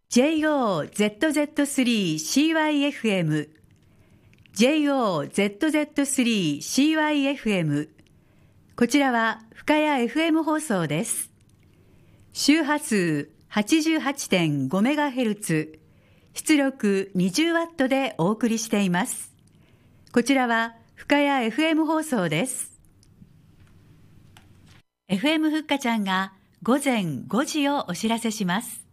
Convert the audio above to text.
JOZZ3CYFM JOZZ3CYFM こちらは深谷 FM 放送です。周波数 88.5MHz 出力 20W でお送りしています。こちらは深谷 FM 放送です。FM ふっかちゃんが午前5時をお知らせします。